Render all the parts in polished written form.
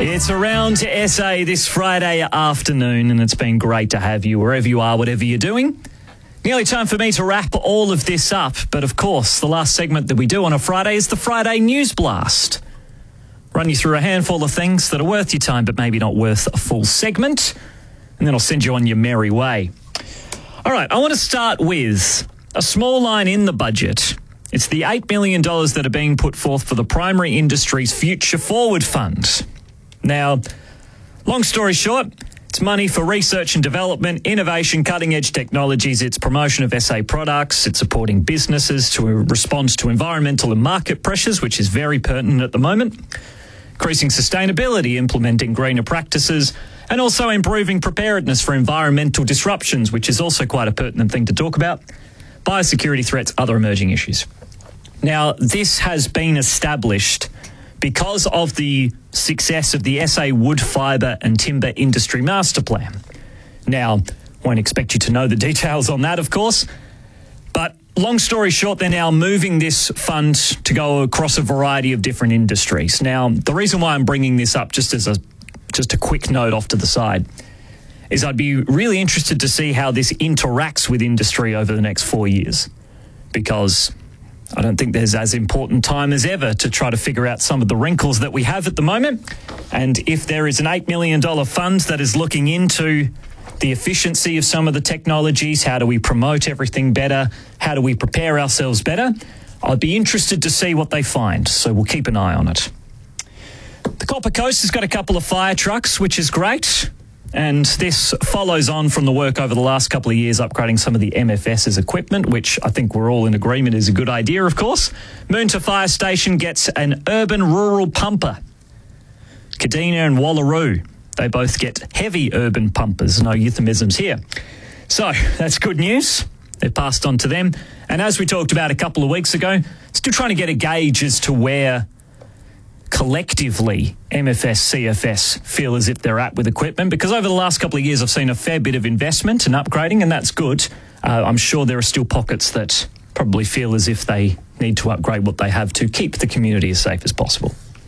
It's Around SA this Friday afternoon, and it's been great to have you wherever you are, whatever you're doing. Nearly time for me to wrap all of this up, but of course, the last segment that we do on a Friday is the Friday News Blast. Run you through a handful of things that are worth your time, but maybe not worth a full segment, and then I'll send you on your merry way. All right, I want to start with a small line in the budget. It's the $8 million that are being put forth for the Primary Industries Future Forward Fund. Now, long story short, it's money for research and development, innovation, cutting-edge technologies. It's promotion of SA products. It's supporting businesses to respond to environmental and market pressures, which is very pertinent at the moment. Increasing sustainability, implementing greener practices, and also improving preparedness for environmental disruptions, which is also quite a pertinent thing to talk about. Biosecurity threats, other emerging issues. Now, this has been established because of the success of the SA Wood, Fibre and Timber Industry Master Plan. Now, won't expect you to know the details on that, of course, but long story short, they're now moving this fund to go across a variety of different industries. Now, the reason why I'm bringing this up, just a quick note off to the side, is I'd be really interested to see how this interacts with industry over the next 4 years, because I don't think there's as important time as ever to try to figure out some of the wrinkles that we have at the moment. And if there is an $8 million fund that is looking into the efficiency of some of the technologies, how do we promote everything better, how do we prepare ourselves better, I'd be interested to see what they find. So we'll keep an eye on it. The Copper Coast has got a couple of fire trucks, which is great. And this follows on from the work over the last couple of years upgrading some of the MFS's equipment, which I think we're all in agreement is a good idea, of course. Moonta Fire Station gets an urban rural pumper. Kadina and Wallaroo, they both get heavy urban pumpers. No euphemisms here. So that's good news. They've passed on to them. And as we talked about a couple of weeks ago, still trying to get a gauge as to where collectively MFS, CFS feel as if they're at with equipment, because over the last couple of years I've seen a fair bit of investment and upgrading, and that's good. I'm sure there are still pockets that probably feel as if they need to upgrade what they have to keep the community as safe as possible.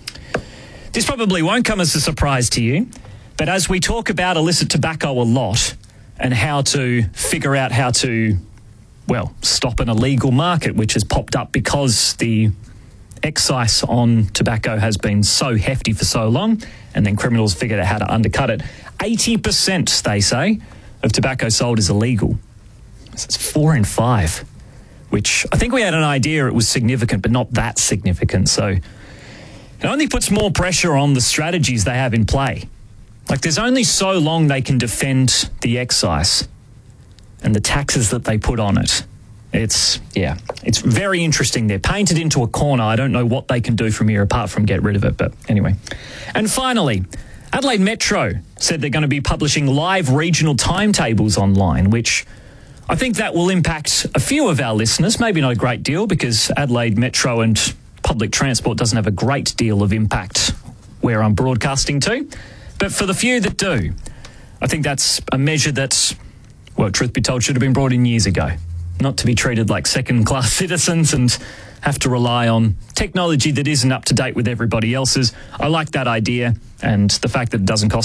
This probably won't come as a surprise to you, but as we talk about illicit tobacco a lot and how to figure out how to, well, stop an illegal market which has popped up because the excise on tobacco has been so hefty for so long, and then criminals figured out how to undercut it. 80%, they say, of tobacco sold is illegal. So it's 4 in 5, which I think we had an idea it was significant, but not that significant. So it only puts more pressure on the strategies they have in play. Like, there's only so long they can defend the excise and the taxes that they put on it. It's very interesting. They're painted into a corner. I don't know what they can do from here apart from get rid of it, but anyway. And finally, Adelaide Metro said they're going to be publishing live regional timetables online, which I think that will impact a few of our listeners, maybe not a great deal, because Adelaide Metro and public transport doesn't have a great deal of impact where I'm broadcasting to. But for the few that do, I think that's a measure that, well, truth be told, should have been brought in years ago. Not to be treated like second-class citizens and have to rely on technology that isn't up to date with everybody else's. I like that idea, and the fact that it doesn't cost